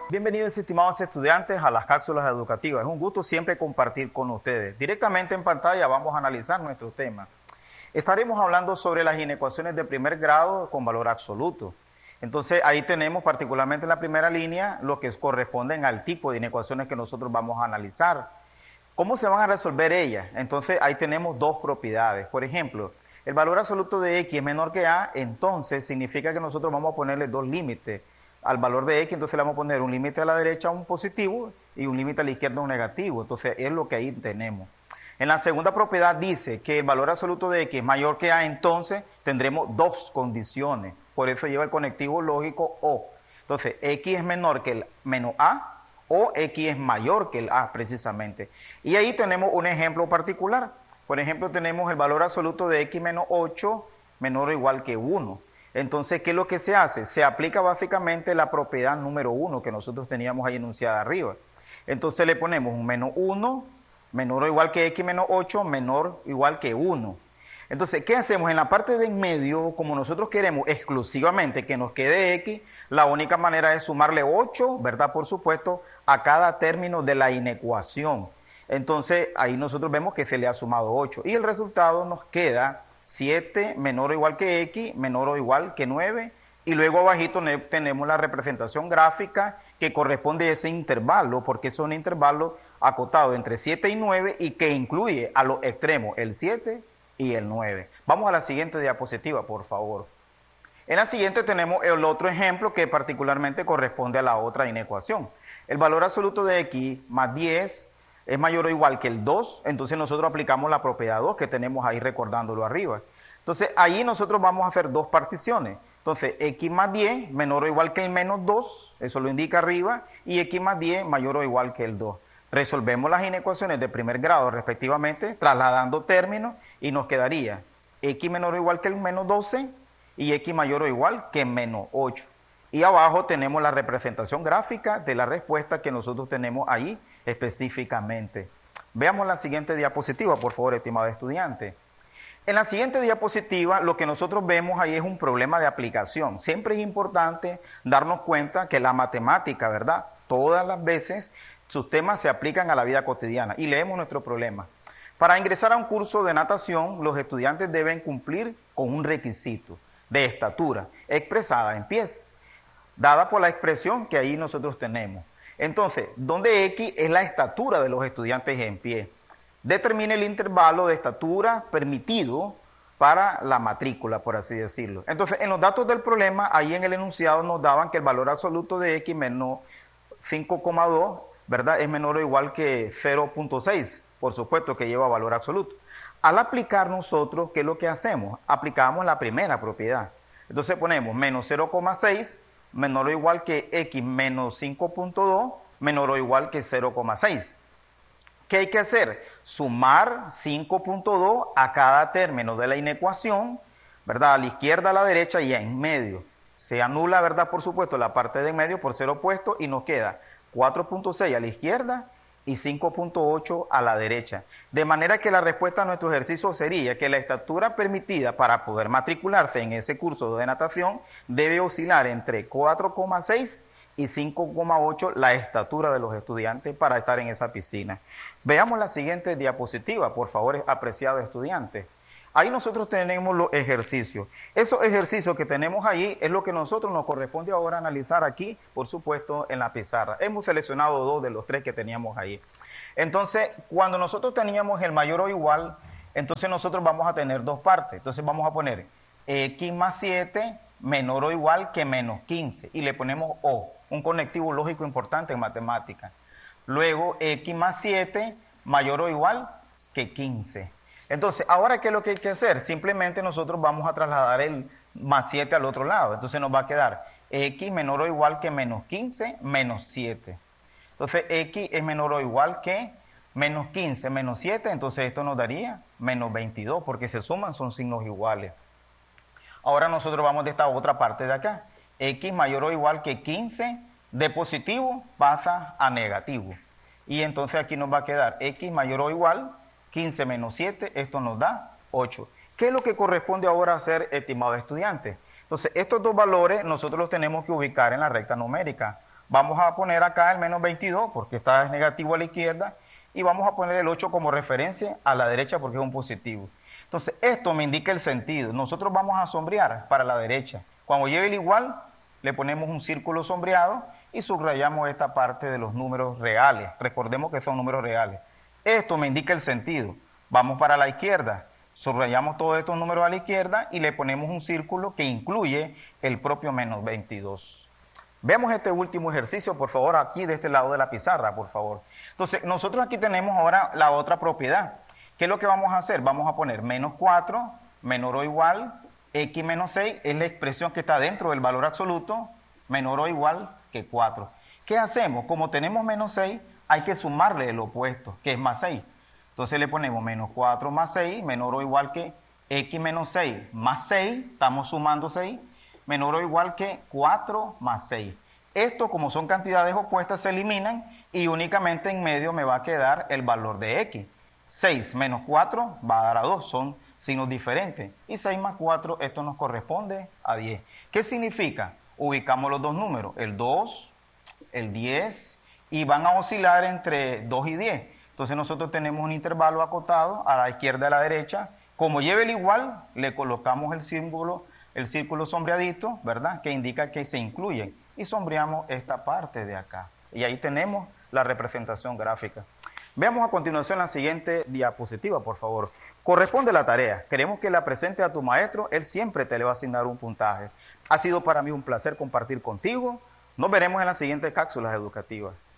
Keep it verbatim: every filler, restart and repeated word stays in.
Bienvenidos, estimados estudiantes, a las cápsulas educativas. Es un gusto siempre compartir con ustedes. Directamente en pantalla vamos a analizar nuestro tema. Estaremos hablando sobre las inecuaciones de primer grado con valor absoluto. Entonces, ahí tenemos particularmente en la primera línea lo que corresponden al tipo de inecuaciones que nosotros vamos a analizar. ¿Cómo se van a resolver ellas? Entonces, ahí tenemos dos propiedades. Por ejemplo, el valor absoluto de x es menor que a, entonces significa que nosotros vamos a ponerle dos límites al valor de x, entonces le vamos a poner un límite a la derecha, un positivo, y un límite a la izquierda, un negativo. Entonces, es lo que ahí tenemos. En la segunda propiedad dice que el valor absoluto de x es mayor que a, entonces tendremos dos condiciones. Por eso lleva el conectivo lógico o. Entonces, x es menor que el menos a, o x es mayor que el a precisamente. Y ahí tenemos un ejemplo particular. Por ejemplo, tenemos el valor absoluto de x menos ocho menor o igual que uno. Entonces, ¿qué es lo que se hace? Se aplica básicamente la propiedad número uno que nosotros teníamos ahí enunciada arriba. Entonces le ponemos un menos uno, menor o igual que x menos ocho, menor o igual que uno. Entonces, ¿qué hacemos? En la parte de en medio, como nosotros queremos exclusivamente que nos quede x, la única manera es sumarle ocho, ¿verdad? Por supuesto, a cada término de la inecuación. Entonces, ahí nosotros vemos que se le ha sumado ocho. Y el resultado nos queda siete menor o igual que x, menor o igual que nueve, y luego abajito tenemos la representación gráfica que corresponde a ese intervalo, porque es un intervalo acotado entre siete y nueve y que incluye a los extremos el siete y el nueve. Vamos a la siguiente diapositiva, por favor. En la siguiente tenemos el otro ejemplo que particularmente corresponde a la otra inecuación. El valor absoluto de x más diez es mayor o igual que el dos, entonces nosotros aplicamos la propiedad dos que tenemos ahí recordándolo arriba. Entonces ahí nosotros vamos a hacer dos particiones. Entonces x más diez menor o igual que el menos dos, eso lo indica arriba, y x más diez mayor o igual que el dos. Resolvemos las inecuaciones de primer grado respectivamente, trasladando términos, y nos quedaría x menor o igual que el menos doce y x mayor o igual que menos ocho. Y abajo tenemos la representación gráfica de la respuesta que nosotros tenemos ahí específicamente. Veamos la siguiente diapositiva, por favor, estimado estudiante. En la siguiente diapositiva, lo que nosotros vemos ahí es un problema de aplicación. Siempre es importante darnos cuenta que la matemática, ¿verdad? Todas las veces sus temas se aplican a la vida cotidiana. Y leemos nuestro problema. Para ingresar a un curso de natación, los estudiantes deben cumplir con un requisito de estatura expresada en pies, dada por la expresión que ahí nosotros tenemos. Entonces, donde x es la estatura de los estudiantes en pie, determine el intervalo de estatura permitido para la matrícula, por así decirlo. Entonces, en los datos del problema, ahí en el enunciado nos daban que el valor absoluto de x menos cinco coma dos, ¿verdad? Es menor o igual que cero punto seis, por supuesto que lleva valor absoluto. Al aplicar nosotros, ¿qué es lo que hacemos? Aplicamos la primera propiedad. Entonces ponemos menos cero coma seis, menor o igual que x menos cinco punto dos, menor o igual que cero coma seis. ¿Qué hay que hacer? Sumar cinco punto dos a cada término de la inecuación, ¿verdad? A la izquierda, a la derecha y en medio. Se anula, ¿verdad? Por supuesto, la parte de en medio por ser opuesto y nos queda cuatro punto seis a la izquierda y cinco punto ocho a la derecha. De manera que la respuesta a nuestro ejercicio sería que la estatura permitida para poder matricularse en ese curso de natación debe oscilar entre cuatro coma seis y cinco coma ocho la estatura de los estudiantes para estar en esa piscina. Veamos la siguiente diapositiva, por favor, apreciados estudiantes. Ahí nosotros tenemos los ejercicios. Esos ejercicios que tenemos ahí es lo que nosotros nos corresponde ahora analizar aquí, por supuesto, en la pizarra. Hemos seleccionado dos de los tres que teníamos ahí. Entonces, cuando nosotros teníamos el mayor o igual, entonces nosotros vamos a tener dos partes. Entonces vamos a poner x más siete menor o igual que menos quince. Y le ponemos o, un conectivo lógico importante en matemáticas. Luego, x más siete mayor o igual que quince. Entonces, ahora, ¿qué es lo que hay que hacer? Simplemente nosotros vamos a trasladar el más siete al otro lado. Entonces nos va a quedar x menor o igual que menos quince menos siete. Entonces, x es menor o igual que menos quince menos siete. Entonces, esto nos daría menos veintidós, porque se suman, son signos iguales. Ahora nosotros vamos de esta otra parte de acá. X mayor o igual que quince de positivo pasa a negativo. Y entonces aquí nos va a quedar x mayor o igual quince menos siete, esto nos da ocho. ¿Qué es lo que corresponde ahora hacer, estimado estudiante? Entonces, estos dos valores nosotros los tenemos que ubicar en la recta numérica. Vamos a poner acá el menos veintidós porque está negativo a la izquierda y vamos a poner el ocho como referencia a la derecha porque es un positivo. Entonces, esto me indica el sentido. Nosotros vamos a sombrear para la derecha. Cuando lleve el igual, le ponemos un círculo sombreado y subrayamos esta parte de los números reales. Recordemos que son números reales. Esto me indica el sentido. Vamos para la izquierda. Subrayamos todos estos números a la izquierda y le ponemos un círculo que incluye el propio menos veintidós. Veamos este último ejercicio, por favor, aquí de este lado de la pizarra, por favor. Entonces, nosotros aquí tenemos ahora la otra propiedad. ¿Qué es lo que vamos a hacer? Vamos a poner menos cuatro, menor o igual, x menos seis, es la expresión que está dentro del valor absoluto, menor o igual que cuatro. ¿Qué hacemos? Como tenemos menos seis, hay que sumarle el opuesto, que es más seis. Entonces le ponemos menos cuatro más seis, menor o igual que x menos seis más seis, estamos sumando seis, menor o igual que cuatro más seis. Esto, como son cantidades opuestas, se eliminan y únicamente en medio me va a quedar el valor de x. seis menos cuatro va a dar a dos, son signos diferentes. Y seis más cuatro, esto nos corresponde a diez. ¿Qué significa? Ubicamos los dos números, el dos, el diez, y van a oscilar entre dos y diez. Entonces nosotros tenemos un intervalo acotado a la izquierda y a la derecha. Como lleve el igual, le colocamos el símbolo, el círculo sombreadito, ¿verdad? Que indica que se incluyen. Y sombreamos esta parte de acá. Y ahí tenemos la representación gráfica. Veamos a continuación la siguiente diapositiva, por favor. Corresponde la tarea. Queremos que la presente a tu maestro. Él siempre te le va a asignar un puntaje. Ha sido para mí un placer compartir contigo. Nos veremos en las siguientes cápsulas educativas.